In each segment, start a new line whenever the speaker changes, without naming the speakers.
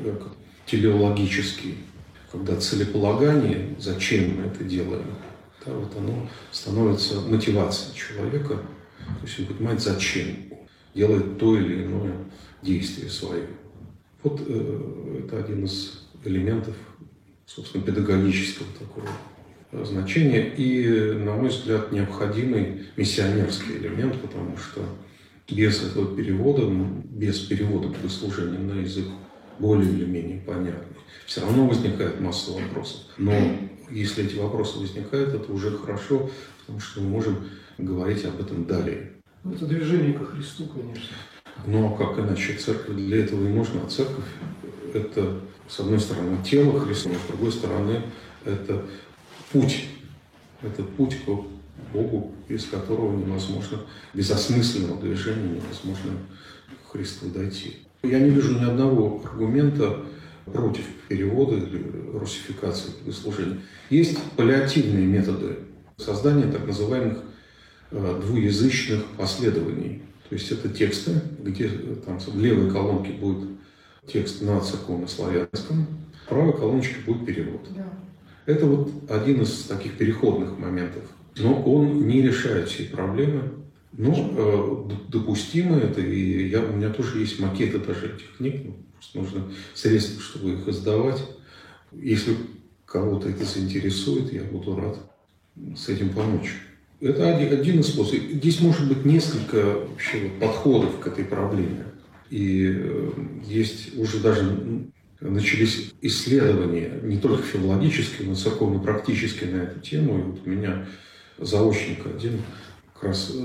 телеологический, когда целеполагание, зачем мы это делаем, да, вот оно становится мотивацией человека, то есть он понимает, зачем делает то или иное действие свое. Вот это один из элементов, собственно, педагогического такого значения и, на мой взгляд, необходимый миссионерский элемент, потому что без этого перевода, без перевода богослужения на язык более или менее понятный, все равно возникает масса вопросов. Но если эти вопросы возникают, это уже хорошо, потому что мы можем говорить об этом далее.
Это движение ко Христу, конечно.
Ну а как иначе? Церковь для этого и нужна. Церковь – это, с одной стороны, тело Христова, с другой стороны, это путь. Это путь к Богу, без которого невозможно, без осмысленного движения невозможно к Христу дойти. Я не вижу ни одного аргумента против перевода или русификации богослужения. Есть паллиативные методы создания так называемых двуязычных последований. То есть это тексты, где там в левой колонке будет текст на церковнославянском, в правой колоночке будет перевод. Да. Это вот один из таких переходных моментов. Но он не решает все проблемы. Но допустимо это, и у меня тоже есть макеты даже этих книг. Просто нужно средства, чтобы их издавать. Если кого-то это заинтересует, я буду рад с этим помочь. Это один из способов. Здесь может быть несколько вообще подходов к этой проблеме. И есть уже даже начались исследования, не только филологические, но и церковно-практические на эту тему. И вот у меня заочник один как раз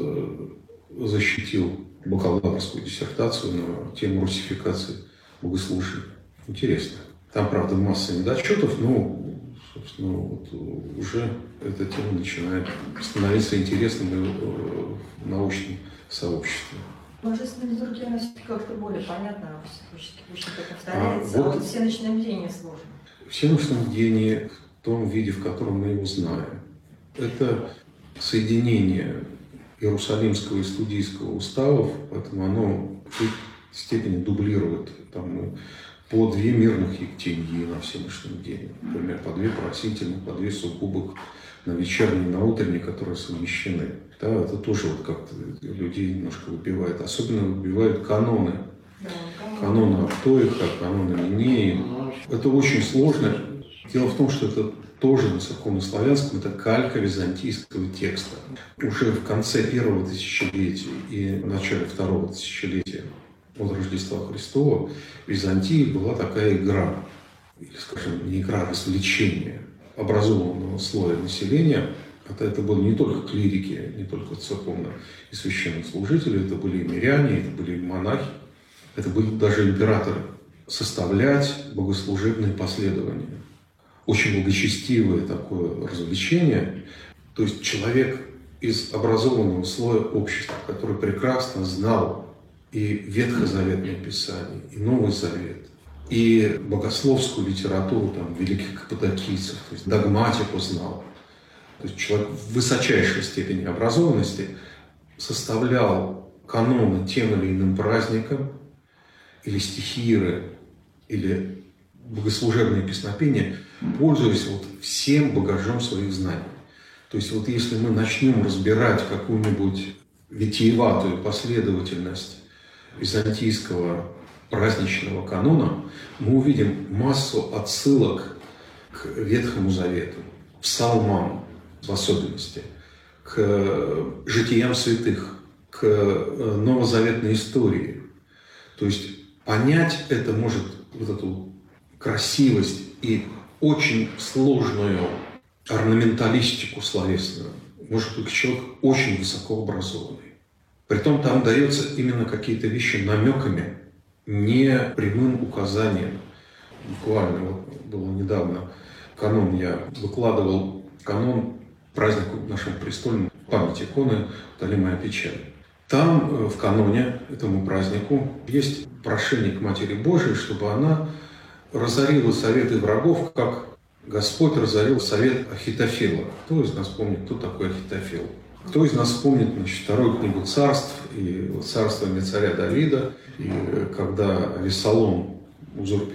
защитил бакалаврскую диссертацию на тему русификации богослужения. Интересно. Там, правда, масса недочетов, но, собственно, вот уже эта тема начинает становиться интересной в научном сообществе.
Божественная литургия, она все-таки как-то более понятна, очень повторяется, вот всеночное бдение сложно.
Всеночное бдение в том виде, в котором мы его знаем, это соединение Иерусалимского и Студийского уставов, поэтому оно в какой-то степени дублирует там, по 2 мирных ектеньи на всеночном бдении, например, по 2 просительных, по 2 сугубых на вечерний, на утренний, которые совмещены. Да, это тоже вот как-то людей немножко выбивает. Особенно выбивают каноны. Да, каноны Актоиха, каноны Минеи. Это очень сложно. Дело в том, что это тоже на церковнославянском, это калька византийского текста. Уже в конце 1-го тысячелетия и в начале 2-го тысячелетия от Рождества Христова в Византии была такая игра, или, скажем, не игра, а развлечение образованного слоя населения. Это были не только клирики, не только церковные и священнослужители, это были и миряне, это были и монахи, это были даже императоры. Составлять богослужебные последования. Очень благочестивое такое развлечение. То есть человек из образованного слоя общества, который прекрасно знал и Ветхозаветное Писание, и Новый Завет, и богословскую литературу там, великих каппадокийцев, то есть догматику знал. То есть человек в высочайшей степени образованности составлял каноны тем или иным праздникам, или стихиры, или богослужебные песнопения, пользуясь вот всем багажом своих знаний. То есть вот если мы начнем разбирать какую-нибудь витиеватую последовательность византийского праздничного канона, мы увидим массу отсылок к Ветхому Завету, к псалмам в особенности, к житиям святых, к новозаветной истории. То есть понять это может вот эту красивость и очень сложную орнаменталистику словесную может только человек очень высокообразованный. Притом там дается именно какие-то вещи намеками, не прямым указанием. Буквально вот было недавно канон, я выкладывал канон празднику нашему престольному память иконы «Утоли моя печаль». Там в каноне этому празднику есть прошение к Матери Божией, чтобы она разорила советы врагов, как Господь разорил совет Ахитофела. Кто из нас помнит, кто такой Ахитофел? Кто из нас помнит, значит, 2 книгу царств и царствование царя Давида, и когда Авессалом узурпировал